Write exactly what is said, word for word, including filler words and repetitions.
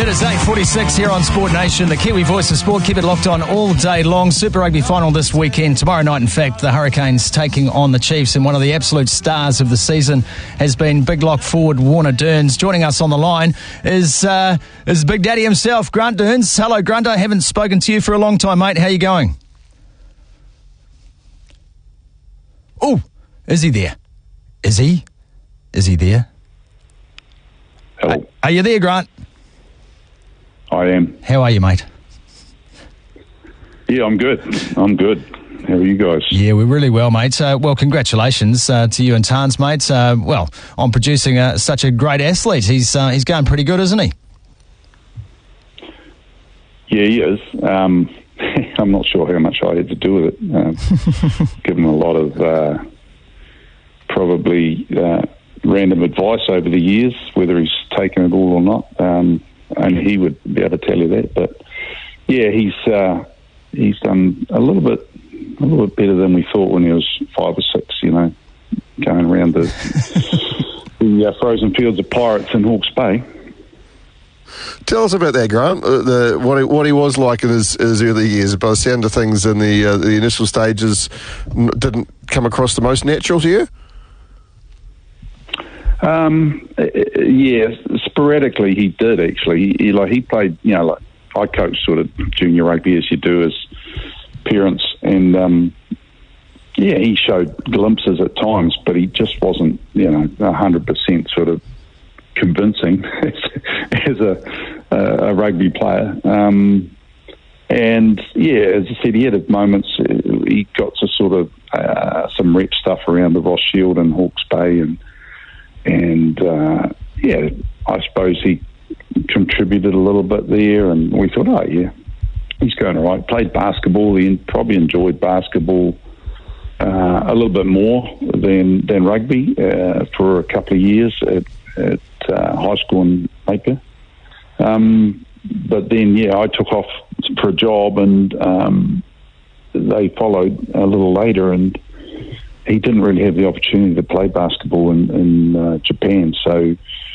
It is eight forty-six here on Sport Nation, the Kiwi voice of sport. Keep it locked on all day long. Super Rugby final this weekend. Tomorrow night, in fact, the Hurricanes taking on the Chiefs, and one of the absolute stars of the season has been big lock forward Warner Dearns. Joining us on the line is uh, is Big Daddy himself, Grant Dearns. Hello, Grant. I haven't spoken to you for a long time, mate. How you going? Oh, is he there? Is he? Is he there? Hello. Are you there, Grant? I am. How are you, mate? Yeah, I'm good. I'm good. How are you guys? Yeah, we're really well, mate. Uh, well, congratulations uh, to you and Tarns, mate. Uh, well, on producing uh, such a great athlete. He's uh, he's going pretty good, isn't he? Yeah, he is. Um, I'm not sure how much I had to do with it. Uh, given a lot of uh, probably uh, random advice over the years, whether he's taken it all or not. Um, and he would be able to tell you that. But yeah, he's uh, he's done a little bit a little bit better than we thought when he was five or six. You know, going around the the uh, frozen fields of pirates in Hawke's Bay. Tell us about that, Grant. Uh, the, what he, what he was like in his, his early years. By the sound of things, in the uh, the initial stages, n- didn't come across the most natural to you. Um, yeah, sporadically he did actually. He, he like he played, you know, like I coached sort of junior rugby as you do as parents, and um, yeah, he showed glimpses at times, but he just wasn't, you know, a hundred percent sort of convincing as, as a, a, a rugby player. Um, and yeah, as I said, he had moments. He got to sort of uh, some rep stuff around the Ross Shield and Hawke's Bay, and. And, uh, yeah, I suppose he contributed a little bit there, and we thought, oh, yeah, he's going all right. Played basketball. He probably enjoyed basketball uh, a little bit more than than rugby uh, for a couple of years at, at uh, high school in Napier. Um, but then, yeah, I took off for a job, and um, they followed a little later, and he didn't really have the opportunity to play basketball in, in uh, Japan, so